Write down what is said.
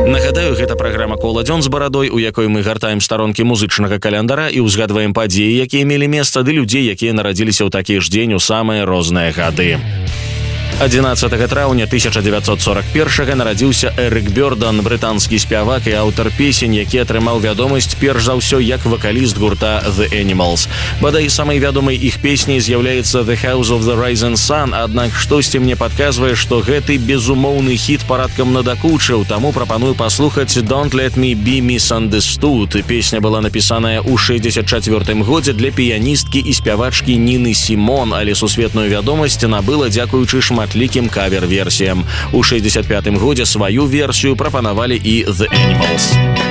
Нагадаю, гэта праграма «Коладзён з барадой», у якой мы гартаем старонкі музычнага календара і ўзгадваем падзеі, якія мелі месца, ды людзей, якія нарадзіліся ў такі ж дзень у самыя розныя гады. 11 траўня 1941 нарадзіўся Эрык Бёрдан, брытанскі спявак і аўтар песень, які атрымаў вядомасць перш за ўсё як вакаліст гурта The Animals. Бадай самай вядомай іх песняй з'яўляецца The House of the Rising Sun, аднак штосьці мне падказвае, што гэты безумоўны хіт парадкам надакучыў, таму прапаную паслухаць Don't Let Me Be Misunderstood. Песня была напісаная ў 64 годзе для піяністкі і спявачкі Ніны Сімон, але сусветную вядомасць набыла дзякуючы шматлікім кавер-версіям. У 65 годзе сваю версію прапанавалі і The Animals.